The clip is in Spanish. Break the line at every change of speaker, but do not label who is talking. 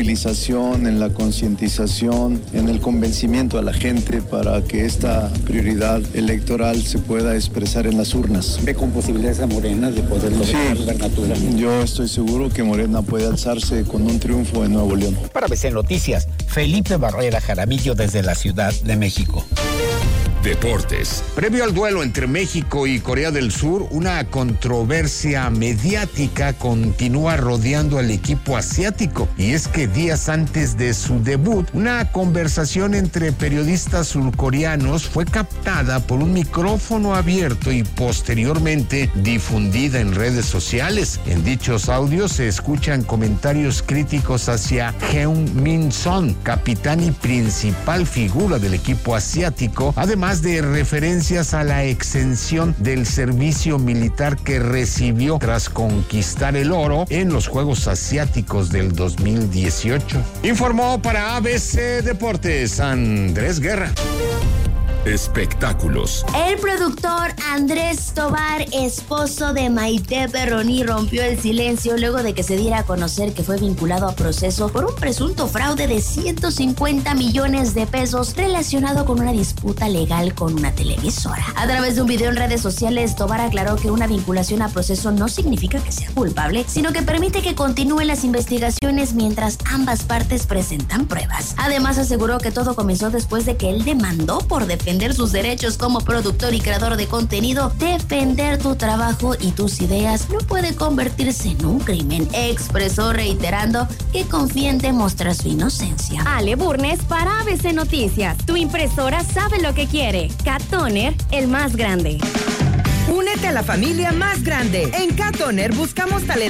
en la concientización, en el convencimiento a la gente para que esta prioridad electoral se pueda expresar en las urnas.
¿Ve con posibilidades a Morena de poder lograr la gubernatura?
Yo estoy seguro que Morena puede alzarse con un triunfo en Nuevo León.
Para ABC Noticias, Felipe Barrera Jaramillo desde la Ciudad de México.
Deportes. Previo al duelo entre México y Corea del Sur, una controversia mediática continúa rodeando al equipo asiático. Y es que días antes de su debut, una conversación entre periodistas surcoreanos fue captada por un micrófono abierto y posteriormente difundida en redes sociales. En dichos audios se escuchan comentarios críticos hacia Heung Min Son, capitán y principal figura del equipo asiático, además de referencias a la exención del servicio militar que recibió tras conquistar el oro en los Juegos Asiáticos del 2018. Informó para ABC Deportes Andrés Guerra. Espectáculos.
El productor Andrés Tobar, esposo de Maite Perroni, rompió el silencio luego de que se diera a conocer que fue vinculado a proceso por un presunto fraude de 150 millones de pesos relacionado con una disputa legal con una televisora. A través de un video en redes sociales, Tobar aclaró que una vinculación a proceso no significa que sea culpable, sino que permite que continúen las investigaciones mientras ambas partes presentan pruebas. Además, aseguró que todo comenzó después de que él demandó por defender sus derechos como productor y creador de contenido. Defender tu trabajo y tus ideas no puede convertirse en un crimen, expresó, reiterando que confía en demostrar su inocencia.
Ale Burnes para ABC Noticias. Tu impresora sabe lo que quiere. Cat Toner, el más grande.
Únete a la familia más grande. En Cat Toner buscamos talento